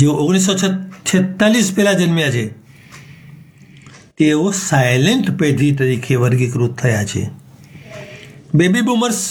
જેઓ 1946 પહેલાં જન્મ્યા છે તેઓ સાયલેન્ટ પેઢી તરીકે વર્ગીકૃત થયા છે. બેબી બૂમર્સ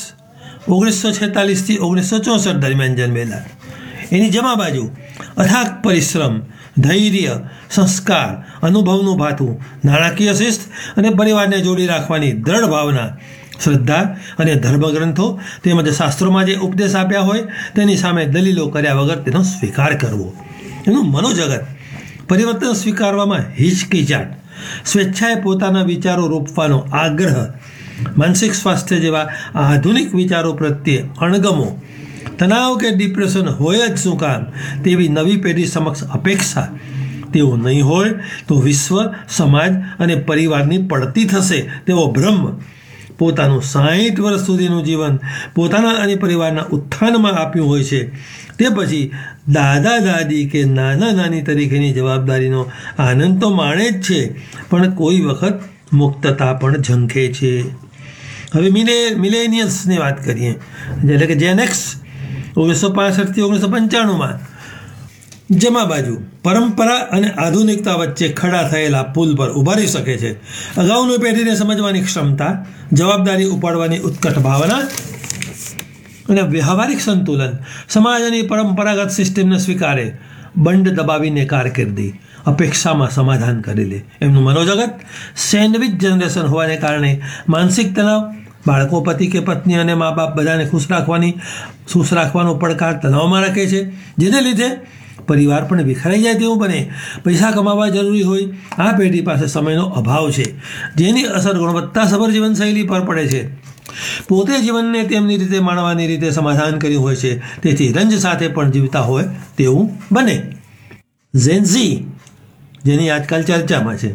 1946થી 1964 દરમિયાન જન્મેલા. એની જમા બાજુ અથાગ પરિશ્રમ, ધૈર્ય, સંસ્કાર, અનુભવનું ભાથું, નાણાકીય શિસ્ત અને પરિવારને જોડી રાખવાની દ્રઢ ભાવના, શ્રદ્ધા અને ધર્મગ્રંથો તેમજ શાસ્ત્રોમાં જે ઉપદેશ આપ્યા હોય તેની સામે દલીલો કર્યા વગર તેનો સ્વીકાર કરવો. એનું મનોજગત પરિવર્તન સ્વીકારવામાં હિચકિચાટ, સ્વેચ્છાએ પોતાના વિચારો રોપવાનો આગ્રહ, માનસિક સ્વાસ્થ્ય જેવા આધુનિક વિચારો પ્રત્યે અણગમો, તણાવ કે ડિપ્રેશન હોય જ શું કામ તેવી નવી પેઢી સમક્ષ અપેક્ષા, તેવું નહીં હોય તો વિશ્વ, સમાજ અને પરિવારની પડતી થશે તેવો ભ્રમ, પોતાનું 60 વર્ષ સુધીનું જીવન પોતાના અને પરિવારના ઉત્થાનમાં આપ્યું હોય છે, તે પછી દાદા દાદી કે નાના નાની તરીકેની જવાબદારીનો આનંદ તો માણે જ છે, પણ કોઈ વખત મુક્તતા પણ ઝંખે છે. હવે મિલેનિયલ્સની વાત કરીએ, એટલે કે જેનેક્સ 1965થી 1995માં જમા બાજુ પરંપરા અને આધુનિકતા વચ્ચે ખડા થયેલા પુલ પર ઊભા રહી શકે છે. અગાઉની પેઢીને સમજવાની ક્ષમતા, જવાબદારી ઉપાડવાની ઉત્કટ ભાવના અને વ્યવહારિક સંતુલન, સમાજની પરંપરાગત સિસ્ટમને સ્વીકારે, બંડ દબાવીને કારકિર્દી, અપેક્ષામાં સમાધાન કરી લે. એમનું મનોજગત સેન્ડવિચ જનરેશન હોવાને કારણે માનસિક તણાવ, બાળકો, પતિ કે પત્ની અને મા બાપ બધાને ખુશ રાખવાનો પડકાર તણાવમાં રાખે છે, જેને લીધે પરિવાર પણ વિખરાઈ જાય તેવું બને. પૈસા કમાવા જરૂરી હોય, આ પેઢી પાસે સમયનો અભાવ છે, જેની અસર ગુણવત્તાસભર જીવનશૈલી પર પડે છે. પોતે જીવનને તેમની રીતે માણવાની રીતે સમાધાન કર્યું હોય છે, તેથી રંજ સાથે પણ જીવતા હોય તેવું બને. ઝેનઝી, જેની આજકાલ ચર્ચામાં છે,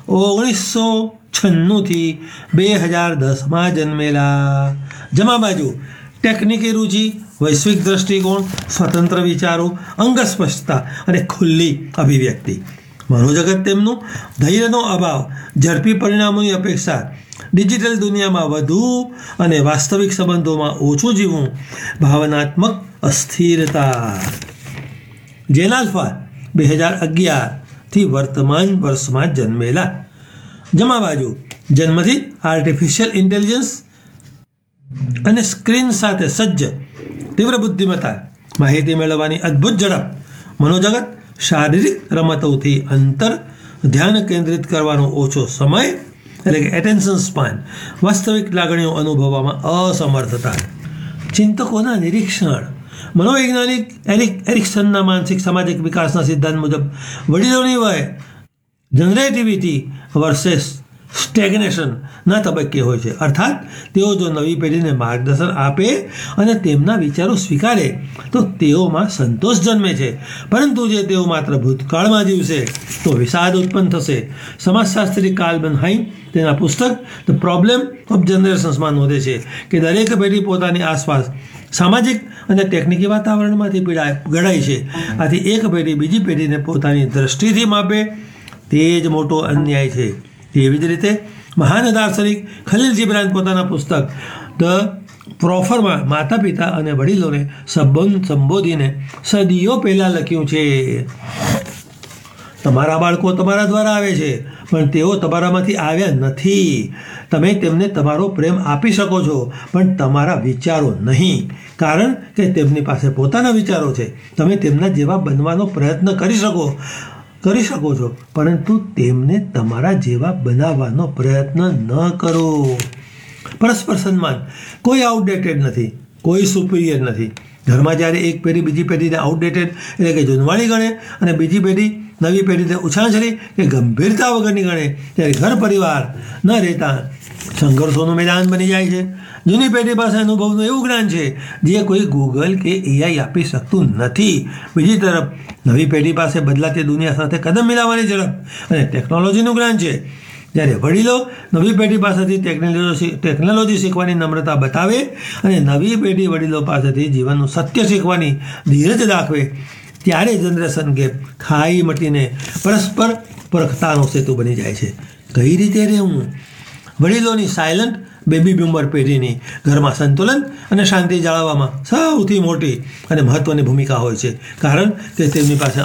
1996થી 2010માં જન્મેલા. જમા બાજુ ટેકનિકી રુચિ, વૈશ્વિક દ્રષ્ટિકોણ, સ્વતંત્ર વિચારો, અંગસ્પષ્ટતા અને ખુલ્લી અભિવ્યક્તિ. મનોજગત તેમનું ધૈર્યનો અભાવ, ઝડપી પરિણામોની અપેક્ષા, ડિજિટલ દુનિયામાં વધુ અને વાસ્તવિક સંબંધોમાં ઓછું જીવવું, ભાવનાત્મક અસ્થિરતા. જેન આલ્ફા 2011થી વર્તમાન વર્ષમાં જન્મેલા. જમા બાજુ જન્મથી આર્ટિફિશિયલ ઇન્ટેલિજન્સ અને સ્ક્રીન સાથે સજ્જ, તીવ્ર બુદ્ધિમત્તા, માહિતી મેળવવાની અદ્ભુત ઝડપ. મનોજગત શારીરિક રમતોથી અંતર, ધ્યાન કેન્દ્રિત કરવાનો ઓછો સમય એટલે કે એટેન્શન સ્પાન, વાસ્તવિક લાગણીઓ અનુભવવામાં અસમર્થતા. ચિંતકોના નિરીક્ષણ. મનોવૈજ્ઞાનિક એરિક્સનના માનસિક સામાજિક વિકાસના સિદ્ધાંત મુજબ વડીલોની વય જનરેટિવિટી વર્સેસ સ્ટેગ્નેશનના તબક્કે હોય છે. અર્થાત તેઓ જો નવી પેઢીને માર્ગદર્શન આપે અને તેમના વિચારો સ્વીકારે તો તેઓમાં સંતોષ જન્મે છે, પરંતુ જે તેઓ માત્ર ભૂતકાળમાં જીવશે તો વિષાદ ઉત્પન્ન થશે. સમાજશાસ્ત્રી કાર્લ બેનહાઇમ તેના પુસ્તક ધ પ્રોબ્લેમ ઓફ જનરેશન્સમાં નોંધે છે કે દરેક પેઢી પોતાની આસપાસ સામાજિક અને ટેકનિકી વાતાવરણમાંથી ઘડાય છે. આથી એક પેઢી બીજી પેઢીને પોતાની દ્રષ્ટિથી માપે તે જ મોટો અન્યાય છે. તેવી જ રીતે મહાન દાર્શનિક ખલીલ જીબ્રાન પોતાના પુસ્તક ધ પ્રોફરમાં માતા પિતા અને વડીલોને સંબોધીને સદીઓ પહેલાં લખ્યું છે, તમારા બાળકો તમારા દ્વારા આવે છે, પણ તેઓ તમારામાંથી આવ્યા નથી. તમે તેમને તમારો પ્રેમ આપી શકો છો, પણ તમારા વિચારો નહીં, કારણ કે તેમની પાસે પોતાના વિચારો છે. તમે તેમના જેવા બનવાનો પ્રયત્ન કરી શકો છો, પરંતુ તેમને તમારા જેવા બનાવવાનો પ્રયત્ન ન કરો. પરસ્પર સન્માન. કોઈ આઉટડેટેડ નથી, કોઈ સુપિરિયર નથી. ઘરમાં જ્યારે એક પેઢી બીજી પેઢીને આઉટડેટેડ એટલે કે જૂનવાણી ગણે અને બીજી પેઢી નવી પેઢીને ઉછાંછરી કે ગંભીરતા વગરની ગણે, ત્યારે ઘર પરિવાર ન રહેતા સંઘર્ષોનું મેદાન બની જાય છે. જૂની પેઢી પાસે અનુભવનું એવું જ્ઞાન છે જે કોઈ ગૂગલ કે એઆઈ આપી શકતું નથી. બીજી તરફ નવી પેઢી પાસે બદલાતી દુનિયા સાથે કદમ મિલાવવાની ઝડપ અને ટેકનોલોજીનું જ્ઞાન છે. જ્યારે વડીલો નવી પેઢી પાસેથી ટેકનોલોજી શીખવાની નમ્રતા બતાવે અને નવી પેઢી વડીલો પાસેથી જીવનનું સત્ય શીખવાની ધીરજ દાખવે, ત્યારે જનરેશન ગેપ ખાઈ મટીને પરસ્પર પરખતાનો સેતુ બની જાય છે. કઈ રીતે રહેવું? વડીલોની સાયલન્ટ બેબી બૂમર પેઢીની ઘરમાં સંતુલન અને શાંતિ જાળવવામાં સૌથી મોટી અને મહત્ત્વની ભૂમિકા હોય છે, કારણ કે તેમની પાસે